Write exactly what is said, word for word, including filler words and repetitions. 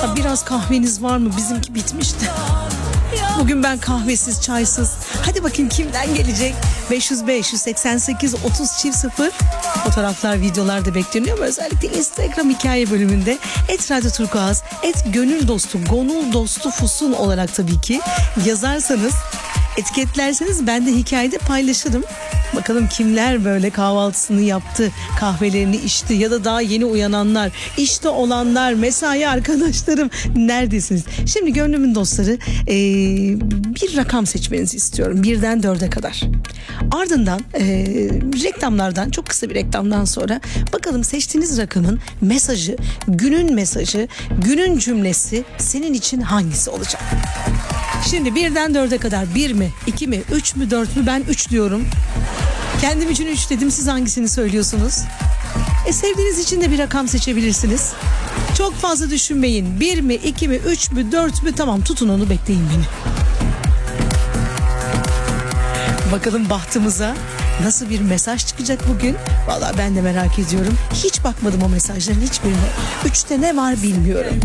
Ha, biraz kahveniz var mı? Bizimki bitmişti. Bugün ben kahvesiz, çaysız. Hadi bakayım kimden gelecek? beş yüz beş yüz seksen sekiz otuz çift sıfır. Fotoğraflar, videolar da bekleniyor ama özellikle Instagram hikaye bölümünde et radyo turkuaz, et gönül dostu, gonul dostu fusun olarak tabii ki yazarsanız, etiketlerseniz ben de hikayede paylaşırım. Bakalım kimler böyle kahvaltısını yaptı, kahvelerini içti ya da daha yeni uyananlar, işte olanlar, mesai arkadaşlarım neredesiniz? Şimdi gönlümün dostları ee, bir rakam seçmenizi istiyorum birden dörde kadar. Ardından ee, reklamlardan, çok kısa bir reklamdan sonra bakalım seçtiğiniz rakamın mesajı, günün mesajı, günün cümlesi senin için hangisi olacak? Şimdi birden dörde kadar bir mi, iki mi, üç mü, dört mü? Ben üç diyorum. Kendim için üç dedim. Siz hangisini söylüyorsunuz? E sevdiğiniz için de bir rakam seçebilirsiniz. Çok fazla düşünmeyin. bir mi, iki mi, üç mü, dört mü? Tamam, tutun onu, bekleyin beni. Bakalım bahtımıza nasıl bir mesaj çıkacak bugün? Vallahi ben de merak ediyorum. Hiç bakmadım o mesajların hiçbirine. Üçte ne var bilmiyorum.